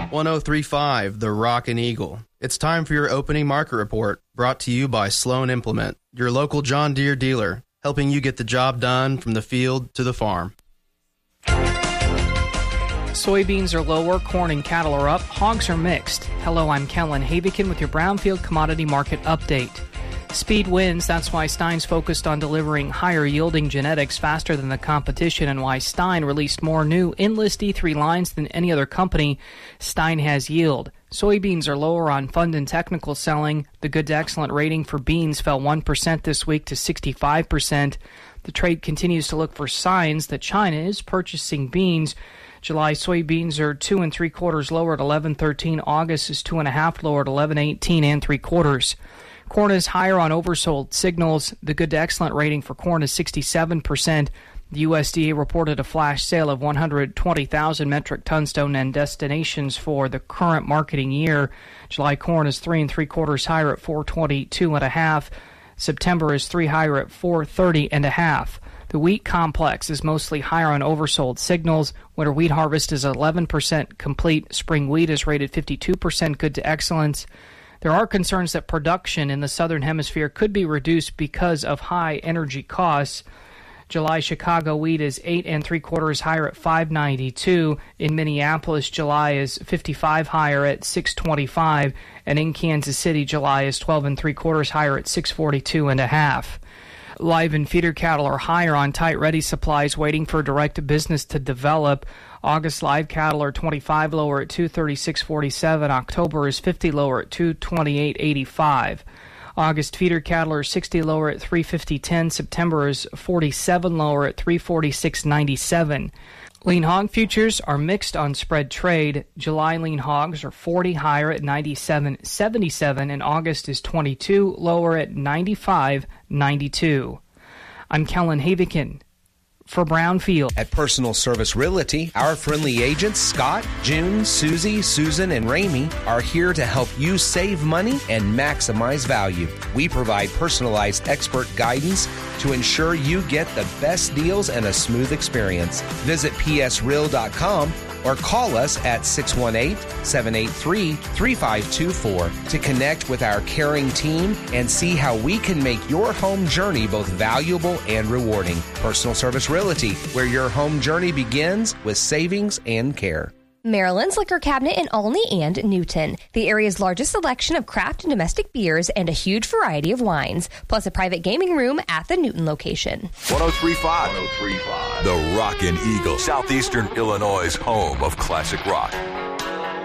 1035, The Rockin' Eagle. It's time for your opening market report, brought to you by Sloan Implement, your local John Deere dealer, helping you get the job done from the field to the farm. Soybeans are lower, corn and cattle are up, hogs are mixed. Hello, I'm Kellen Havikin with your Brownfield Commodity Market Update. Speed wins, that's why Stein's focused on delivering higher yielding genetics faster than the competition and why Stein released more new Enlist E3 lines than any other company. Stein has yield. Soybeans are lower on fund and technical selling. The good to excellent rating for beans fell 1% this week to 65%. The trade continues to look for signs that China is purchasing beans. July soybeans are 2 3/4 lower at 11.13. August is 2.5 lower at 11.18 3/4. Corn is higher on oversold signals. The good to excellent rating for corn is 67%. The USDA reported a flash sale of 120,000 metric tons to and destinations for the current marketing year. July corn is 3 3/4 higher at 422.5. September is 3 higher at 430.5. The wheat complex is mostly higher on oversold signals. Winter wheat harvest is 11% complete. Spring wheat is rated 52% good to excellence. There are concerns that production in the southern hemisphere could be reduced because of high energy costs. July Chicago wheat is 8 3/4 higher at 592. In Minneapolis, July is 55 higher at 625. And in Kansas City, July is 12 3/4 higher at 642.5. Live and feeder cattle are higher on tight ready supplies waiting for direct business to develop. August live cattle are 25 lower at 236.47. October is 50 lower at 228.85. August feeder cattle are 60 lower at 350.10. September is 47 lower at 346.97. Lean hog futures are mixed on spread trade. July lean hogs are 40 higher at 97.77, and August is 22 lower at 95.92. I'm Kellen Havikin for Brownfield. At Personal Service Realty, our friendly agents, Scott, June, Susie, Susan, and Ramey, are here to help you save money and maximize value. We provide personalized expert guidance to ensure you get the best deals and a smooth experience. Visit psreal.com or call us at 618-783-3524 to connect with our caring team and see how we can make your home journey both valuable and rewarding. Personal Service Realty, where your home journey begins with savings and care. Maryland's Liquor Cabinet in Olney and Newton. The area's largest selection of craft and domestic beers and a huge variety of wines, plus a private gaming room at the Newton location. 103.5. The Rockin' Eagle, Southeastern Illinois' home of classic rock.